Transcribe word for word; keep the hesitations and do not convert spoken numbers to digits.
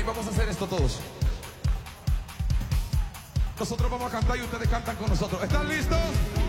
vamos a hacer esto todos. Nosotros vamos a cantar y ustedes cantan con nosotros. ¿Están listos?